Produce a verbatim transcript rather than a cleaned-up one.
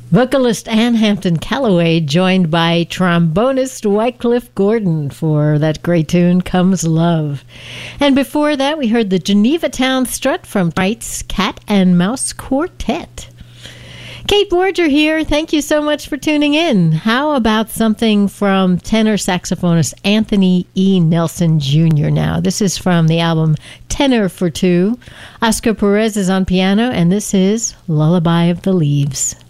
Vocalist Ann Hampton Calloway joined by trombonist Wycliffe Gordon for that great tune, Comes Love. And before that, we heard the Geneva Town Strut from Wright's Cat and Mouse Quartet. Kate Borger here. Thank you so much for tuning in. How about something from tenor saxophonist Anthony E. Nelson Junior now? This is from the album Tenor for Two. Oscar Perez is on piano, and this is Lullaby of the Leaves.